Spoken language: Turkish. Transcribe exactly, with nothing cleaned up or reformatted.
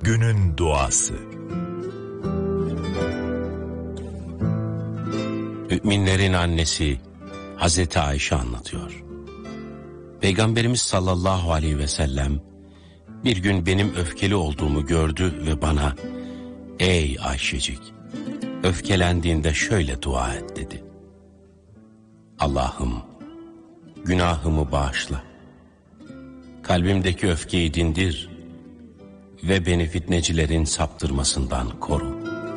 Günün duası. Müminlerin annesi Hazreti Ayşe anlatıyor. Peygamberimiz sallallahu aleyhi ve sellem bir gün benim öfkeli olduğumu gördü ve bana "Ey Ayşecik, öfkelendiğinde şöyle dua et" dedi. Allah'ım, günahımı bağışla. Kalbimdeki öfkeyi dindir ve beni fitnecilerin saptırmasından koru.